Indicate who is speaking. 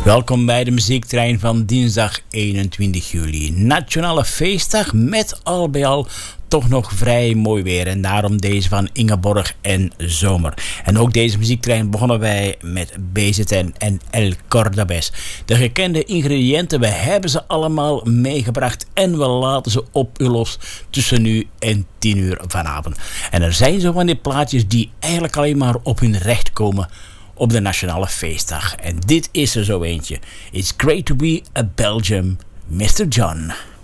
Speaker 1: Welkom bij de muziektrein van dinsdag 21 juli. Nationale feestdag met al bij al toch nog vrij mooi weer. En daarom deze van Ingeborg en Zomer. En ook deze muziektrein begonnen wij met BZN en El Cordobés. De gekende ingrediënten, we hebben ze allemaal meegebracht. En we laten ze op u los tussen nu en 10 uur vanavond. En er zijn zo van die plaatjes die eigenlijk alleen maar op hun recht komen op de Nationale Feestdag. En dit is er zo eentje. It's great to be a Belgium, Mr. John.